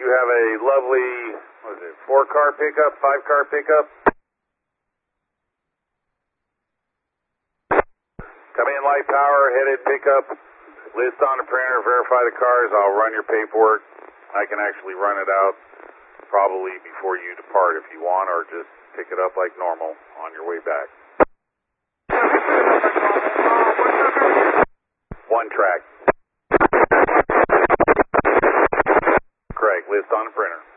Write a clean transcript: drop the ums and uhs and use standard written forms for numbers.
you have a lovely, what is it, 4-car pickup, 5-car pickup? Come in, light power, headed pickup, list on the printer, verify the cars, I'll run your paperwork. I can actually run it out probably before you depart if you want, or just pick it up like normal on your way back. 1 track. Craig, list on the printer.